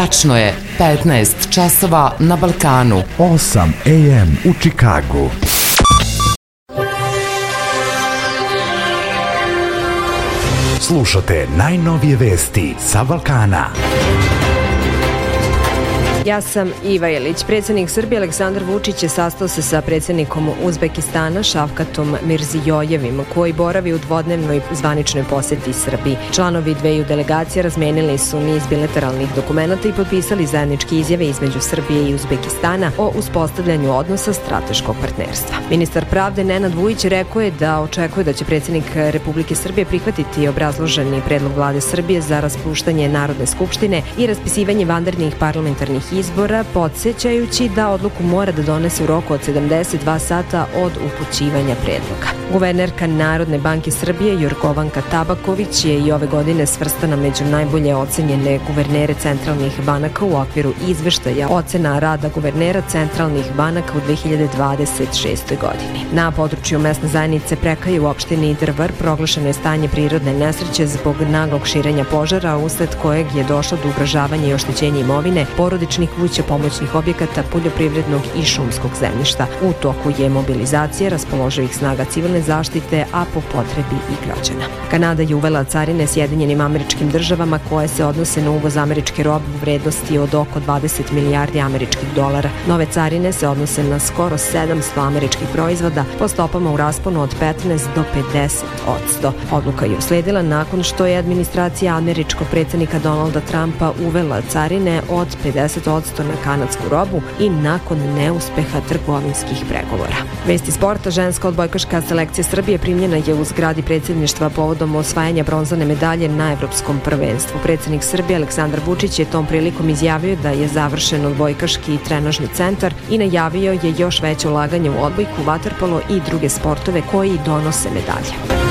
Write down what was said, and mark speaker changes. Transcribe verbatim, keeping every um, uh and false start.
Speaker 1: Tačno je petnaest časova na Balkanu.
Speaker 2: osam a m u Čikagu. Slušate najnovije vesti sa Balkana.
Speaker 3: Ja sam Iva Jelić. Predsjednik Srbije Aleksandar Vučić je sastao se sa predsjednikom Uzbekistana Šavkatom Mirzijojevim, koji boravi u dvodnevnoj zvaničnoj posjeti Srbiji. Članovi dveju delegacija razmenili su niz bilateralnih dokumenata i potpisali zajedničke izjave između Srbije i Uzbekistana o uspostavljanju odnosa strateškog partnerstva. Ministar pravde Nenad Vujić rekao je da očekuje da će predsjednik Republike Srbije prihvatiti obrazloženi predlog vlade Srbije za raspuštanje Narodne skupštine i raspisivanje vanrednih parlamentarnih izbora, podsjećajući da odluku mora da donese u roku od sedamdeset dva sata od upućivanja predloga. Guvernerka Narodne banke Srbije Jorgovanka Tabaković je i ove godine svrstana među najbolje ocenjene guvernere centralnih banaka u okviru izveštaja ocena rada guvernera centralnih banaka u dve hiljade dvadeset šestoj godini. Na području mesne zajednice Prekaje u opštini Drvar proglašeno je stanje prirodne nesreće zbog naglog širenja požara, usled kojeg je došlo do ugrožavanja i oštećenja imovine, porodičnih kuća, pomoćnih objekata, poljoprivrednog i šumskog zemljišta. U toku je mobilizacija raspoloživih snaga civilne zaštite, a po potrebi i građana. Kanada je uvela carine Sjedinjenim Američkim Državama koje se odnose na uvoz američke robe u vrednosti od oko dvadeset milijardi američkih dolara. Nove carine se odnose na skoro sedamsto američkih proizvoda po stopama u rasponu od petnaest do pedeset odsto. Odluka je usledila nakon što je administracija američkog predsjednika Donalda Trumpa uvela carine od pedeset odsto na kanadsku robu i nakon neuspeha trgovinskih pregovora. Vesti sporta. Ženska odbojkaška selekcija Srbije primljena je u zgradi predsjedništva povodom osvajanja bronzane medalje na evropskom prvenstvu. Predsjednik Srbije Aleksandar Vučić je tom prilikom izjavio da je završen odbojkaški trenažni centar i najavio je još veće ulaganje u odbojku, vaterpolo i druge sportove koji donose medalje.